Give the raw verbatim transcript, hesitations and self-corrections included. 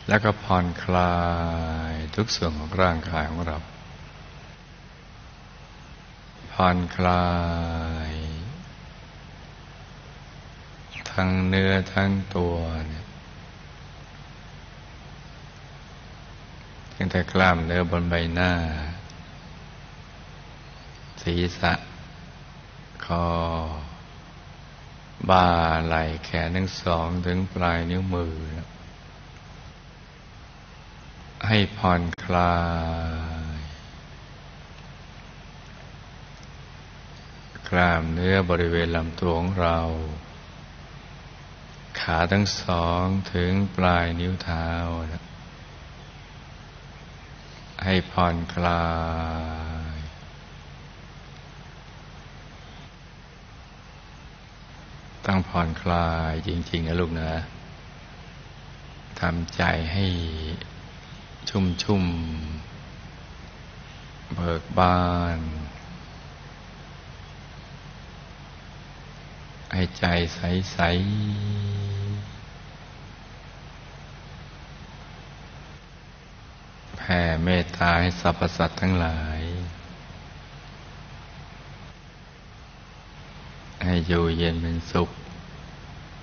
แล้วก็ผ่อนคลายทุกส่วนของร่างกายของเราผ่อนคลายทั้งเนื้อทั้งตัวเนี่ยตั้งแต่กล้ามเนื้อบนใบหน้าศีรษะคอบ่าไหล่แขนทั้งสองถึงปลายนิ้วมือให้ผ่อนคลายกล้ามเนื้อบริเวณลำตัวของเราขาทั้งสองถึงปลายนิ้วเท้าให้ผ่อนคลายต้องผ่อนคลายจริงๆนะลูกนะทำใจให้ชุ่มชุ่มเบิกบานให้ใจใสใสแผ่เมตตาให้สรรพสัตว์ทั้งหลายให้อยู่เย็นเป็นสุข